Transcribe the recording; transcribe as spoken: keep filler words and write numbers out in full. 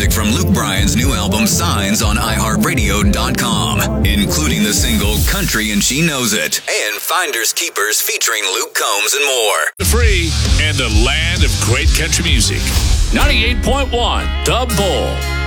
music from Luke Bryan's new album Signs on i heart radio dot com, including the single Country and She Knows It, and Finders Keepers featuring Luke Combs and more. The free and the land of great country music. ninety-eight point one The Bull.